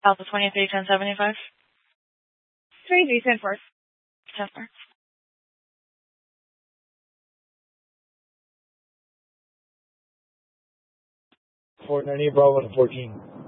Alpha 23, 1075. 3G, 10-4. 10-4. Fort 90, Bravo 14.